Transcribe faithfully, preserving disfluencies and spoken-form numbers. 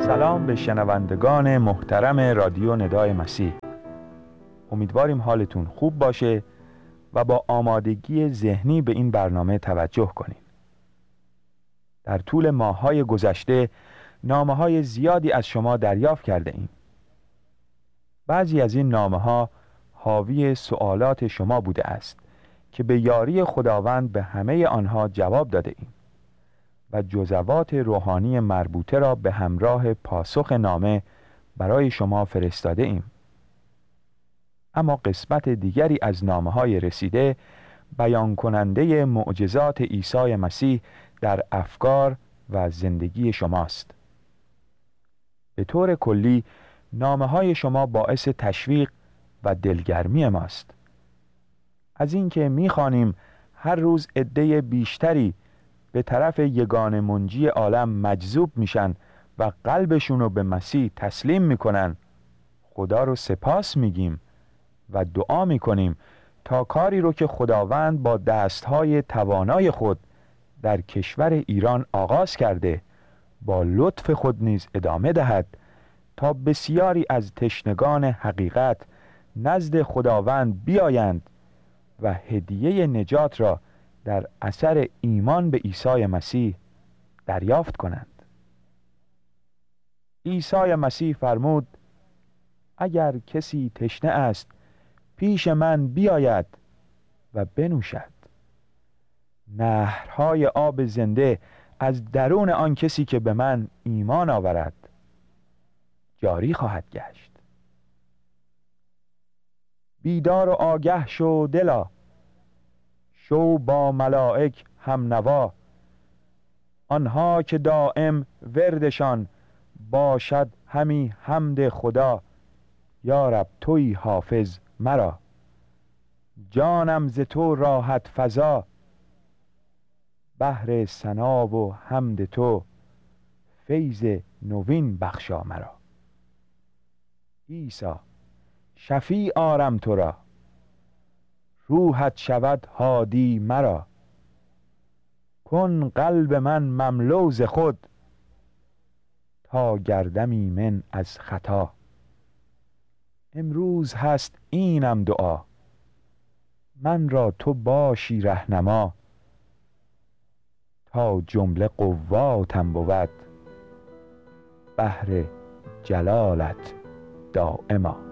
سلام به شنوندگان محترم رادیو ندای مسیح. امیدواریم حالتون خوب باشه و با آمادگی ذهنی به این برنامه توجه کنیم. در طول ماه‌های گذشته نامه‌های زیادی از شما دریافت کرده ایم. بعضی از این نامه‌ها حاوی سوالات شما بوده است که به یاری خداوند به همه آنها جواب داده ایم و جزوات روحانی مربوطه را به همراه پاسخ نامه برای شما فرستاده ایم. اما قسمت دیگری از نامه‌های رسیده بیان کننده معجزات عیسی مسیح در افکار و زندگی شماست. به طور کلی نامه‌های شما باعث تشویق و دلگرمی ماست. از اینکه می‌خوانیم هر روز عده بیشتری به طرف یگانه منجی عالم مجذوب میشن و قلبشون رو به مسیح تسلیم میکنن، خدا رو سپاس میگیم و دعا میکنیم تا کاری رو که خداوند با دستهای توانای خود در کشور ایران آغاز کرده با لطف خود نیز ادامه دهد تا بسیاری از تشنگان حقیقت نزد خداوند بیایند و هدیه نجات را در اثر ایمان به عیسی مسیح دریافت کنند. عیسی مسیح فرمود: اگر کسی تشنه است پیش من بیاید و بنوشد. نهرهای آب زنده از درون آن کسی که به من ایمان آورد جاری خواهد گشت. بیدار و آگه شو دلا، شو با ملائک هم نوا، آنها که دائم وردشان باشد همی حمد خدا. یا رب توی حافظ مرا، جانم ز تو راحت فزا، بهر ثنا و حمد تو فیض نوین بخشا مرا. عیسی شفیع آرم تو را، روحت شود هادی مرا. کن قلب من مملو ز خود، تا گردم ایمن از خطا. امروز هست اینم دعا، من را تو باشی رهنما. تا جمله قواتم بود، بهر جلالت دائما.